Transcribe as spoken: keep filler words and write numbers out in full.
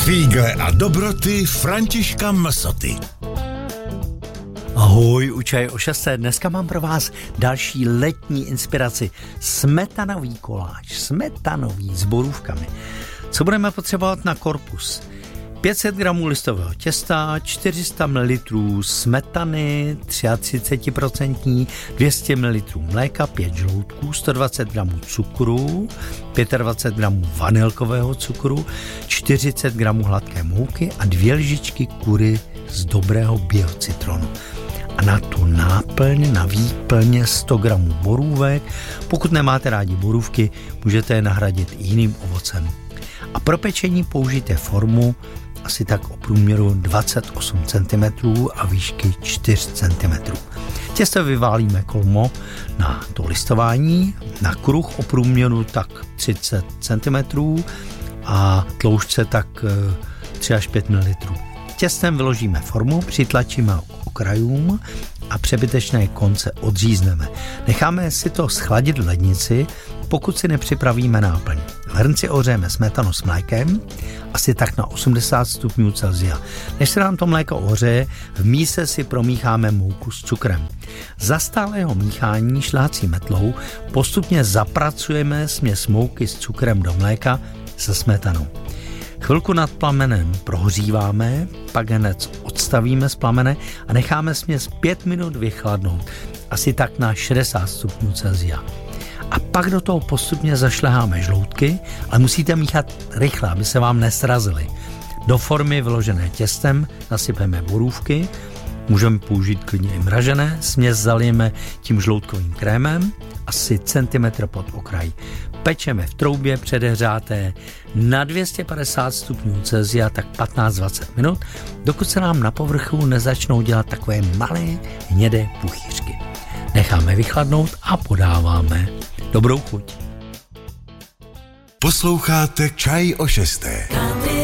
Fígle a dobroty Františka Msoty. Ahoj, u Čaje o šesté. Dneska mám pro vás další letní inspiraci. Smetanový koláč, smetanový s borůvkami. Co budeme potřebovat na korpus? pět set gramů listového těsta, čtyři sta mililitrů smetany, třicet procent, dvě stě mililitrů mléka, pět žloutků, sto dvacet gramů cukru, dvacet pět gramů vanilkového cukru, čtyřicet gramů hladké mouky a dvě lžičky kury z dobrého biocitronu. A na tu náplň, na výplň sto gramů borůvek. Pokud nemáte rádi borůvky, můžete je nahradit jiným ovocem. A pro pečení použijte formu asi tak o průměru dvacet osm centimetrů a výšky čtyři centimetry. Těsto vyválíme kolmo na to listování, na kruh o průměru tak třicet centimetrů a tloušťce tak tři až pět mililitrů. Těstem vyložíme formu, přitlačíme k okrajům a přebytečné konce odřízneme. Necháme si to schladit v lednici, pokud si nepřipravíme náplň. V hrnci ohřejeme smetanu s mlékem, asi tak na osmdesát stupňů Celsia. Než se nám to mléko ohřeje, v míse si promícháme mouku s cukrem. Za stálého míchání šlácí metlou postupně zapracujeme směs mouky s cukrem do mléka se smetanou. Chvilku nad plamenem prohříváme, pak hned odstavíme z plamene a necháme směs pět minut vychladnout, asi tak na šedesát stupňů Celsia. A pak do toho postupně zašleháme žloutky, ale musíte míchat rychle, aby se vám nesrazily. Do formy vyložené těstem nasypeme borůvky, můžeme použít klidně i mražené, směs zalijeme tím žloutkovým krémem, asi centimetr pod okraj. Pečeme v troubě předehřáté na dvě stě padesát stupňů Celsia tak patnáct až dvacet minut, dokud se nám na povrchu nezačnou dělat takové malé hnědé puchýřky. Necháme vychladnout a podáváme. Dobrou chuť. Posloucháte Čaj o šesté.